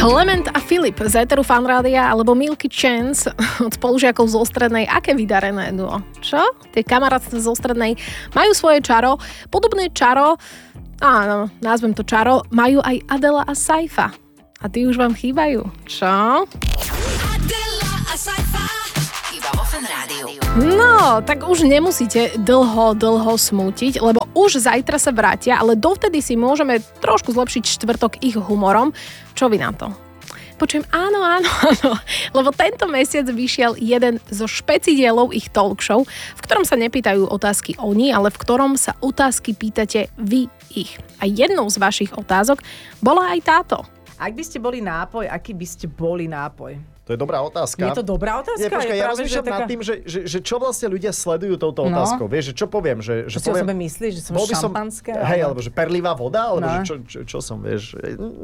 Clement a Filip z éteru Fanrádia alebo Milky Chance od spolužiakov zo strednej. Aké vydarené duo? Čo? Tie kamarátstve zo strednej majú svoje čaro. Podobné čaro, áno, nazvem to čaro, majú aj Adela a Saifa. A tí už vám chýbajú. Čo? Adela a Saifa iba vo Fanrádiu. No, tak už nemusíte dlho smútiť, lebo už zajtra sa vrátia, ale dovtedy si môžeme trošku zlepšiť štvrtok ich humorom. Čo vy na to? Počujem, áno, lebo tento mesiac vyšiel jeden zo špecidielov ich talk show, v ktorom sa nepýtajú otázky oni, ale v ktorom sa otázky pýtate vy ich. A jednou z vašich otázok bola aj táto. Ak by ste boli nápoj, aký by ste boli nápoj? To je dobrá otázka. Je to dobrá otázka? Nie, počkaj, ja rozmýšľam nad tým, že čo vlastne ľudia sledujú touto otázkou. Vieš, že čo poviem? Že si o sebe myslíš, že som šampanské? Hej, alebo že perlivá voda? Alebo čo som, vieš?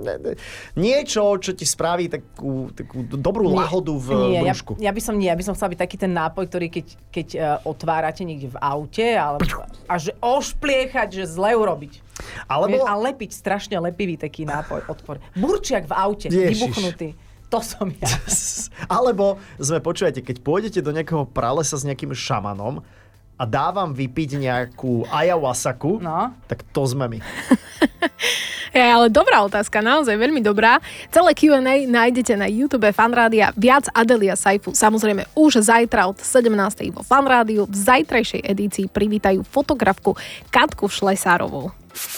Niečo, čo ti spraví takú dobrú lahodu v brúšku. Ja by som chcela byť taký ten nápoj, ktorý keď otvárate niekde v aute a že ošpliechať, že zle urobiť. A lepiť, strašne lepivý taký nápoj, odpor. Burčiak v aute, vybuchnutý. To som ja. Alebo počujete, keď pôjdete do nejakého pralesa s nejakým šamanom a dávam vypiť nejakú ayahuasaku, tak to sme my. Ale dobrá otázka, naozaj veľmi dobrá. Celé Q&A nájdete na YouTube Fanrádia. Viac Adely a Saifu samozrejme už zajtra od 17. vo Fanrádiu. V zajtrajšej edícii privítajú fotografku Katku Šlesárovú.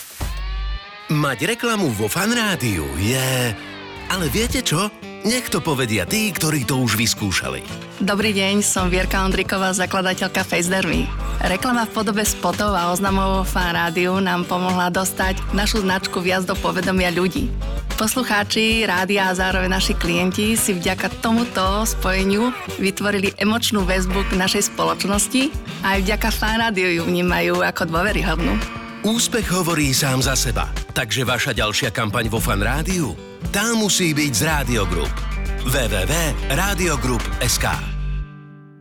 Mať reklamu vo Fanrádiu je... Ale viete čo? Nech to povedia tí, ktorí to už vyskúšali. Dobrý deň, som Vierka Ondriková, zakladateľka FaceDermy. Reklama v podobe spotov a oznamov vo Fanrádiu nám pomohla dostať našu značku viac do povedomia ľudí. Poslucháči rádia a zároveň naši klienti si vďaka tomuto spojeniu vytvorili emočnú väzbu k našej spoločnosti a aj vďaka Fanrádiu ju vnímajú ako dôveryhodnú. Úspech hovorí sám za seba, takže vaša ďalšia kampaň vo Fanrádiu, tá musí byť z Rádio Group. www.radiogroup.sk